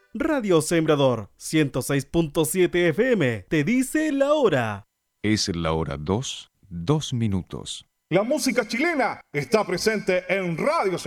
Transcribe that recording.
Radio Sembrador 106.7 FM te dice la hora. Es la hora 2:02. La música chilena está presente en Radio Sembrador.